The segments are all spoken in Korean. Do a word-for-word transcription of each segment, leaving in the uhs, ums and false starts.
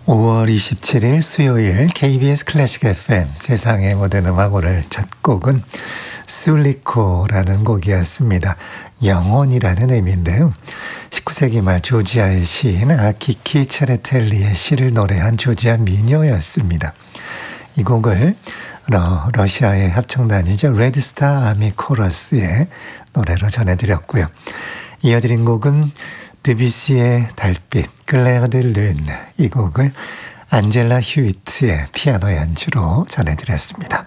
오월 이십칠일 수요일 케이비에스 클래식 에프엠 세상의 모든 음악. 오늘 첫 곡은 술리코라는 곡이었습니다. 영혼이라는 의미인데요. 십구 세기 말 조지아의 시인 아키키 체레텔리의 시를 노래한 조지아 민요였습니다. 이 곡을 러, 러시아의 합창단이죠. 레드스타 아미 코러스의 노래로 전해드렸고요. 이어드린 곡은 드뷔시의 달빛, 클레어 드 룬, 이 곡을 안젤라 휴이트의 피아노 연주로 전해드렸습니다.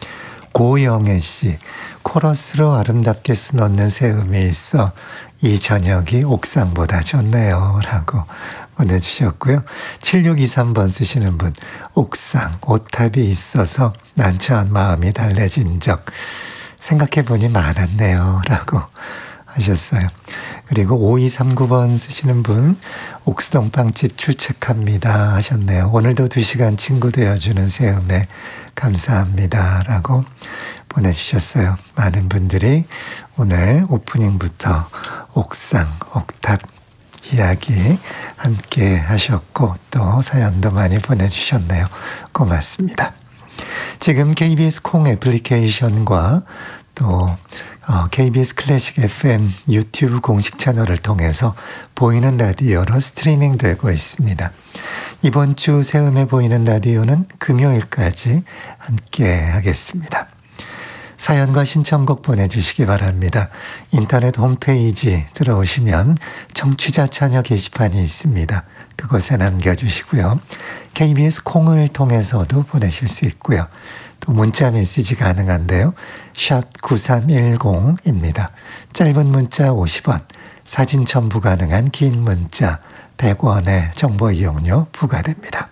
고영애 씨, 코러스로 아름답게 수놓는 새음이 있어 이 저녁이 옥상보다 좋네요 라고 보내주셨고요. 칠육이삼 번 쓰시는 분, 옥상, 오탑이 있어서 난처한 마음이 달래진 적 생각해보니 많았네요 라고 하셨어요. 그리고 오이삼구 번 쓰시는 분, 옥수동 빵집 출첵합니다 하셨네요. 오늘도 두 시간 친구 되어주는 새음에 감사합니다 라고 보내주셨어요. 많은 분들이 오늘 오프닝부터 옥상, 옥탑 이야기 함께 하셨고 또 사연도 많이 보내주셨네요. 고맙습니다. 지금 케이비에스 콩 애플리케이션과 또 어, 케이비에스 클래식 에프엠 유튜브 공식 채널을 통해서 보이는 라디오로 스트리밍 되고 있습니다. 이번 주 새음에 보이는 라디오는 금요일까지 함께 하겠습니다. 사연과 신청곡 보내주시기 바랍니다. 인터넷 홈페이지 들어오시면 청취자 참여 게시판이 있습니다. 그곳에 남겨주시고요. 케이비에스 콩을 통해서도 보내실 수 있고요. 또 문자 메시지 가능한데요. 샵 구삼일공입니다. 짧은 문자 오십 원, 사진 첨부 가능한 긴 문자 백 원의 정보 이용료 부과됩니다.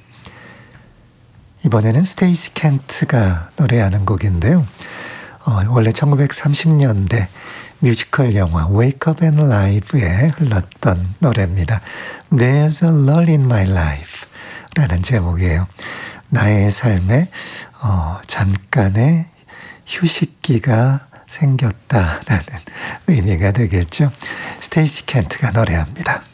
이번에는 스테이시 켄트가 노래하는 곡인데요. 어, 원래 천구백삼십 년대 뮤지컬 영화 Wake Up and Live에 흘렀던 노래입니다. There's a lull in my life 라는 제목이에요. 나의 삶에 어, 잠깐의 휴식기가 생겼다라는 의미가 되겠죠. 스테이시 켄트가 노래합니다.